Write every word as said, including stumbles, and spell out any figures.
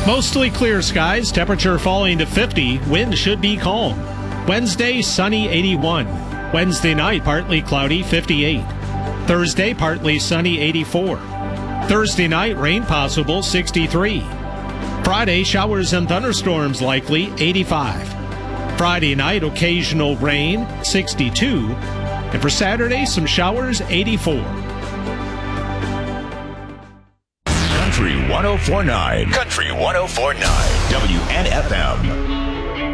Mostly clear skies, temperature falling to fifty, wind should be calm. Wednesday, sunny, eighty-one. Wednesday night, partly cloudy, fifty-eight. Thursday, partly sunny, eighty-four. Thursday night, rain possible, sixty-three. Friday, showers and thunderstorms likely, eighty-five. Friday night, occasional rain, sixty-two. And for Saturday, some showers, eighty-four. Country one oh four point nine. Country one oh four point nine. W N F M.